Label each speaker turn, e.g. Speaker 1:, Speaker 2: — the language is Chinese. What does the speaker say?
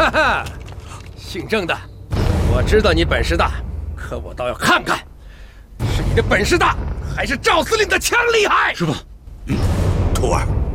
Speaker 1: 哈哈，姓郑的，我知道你本事大，可我倒要看看，是你的本事大，还是赵司令的枪厉害。
Speaker 2: 是吧？徒儿。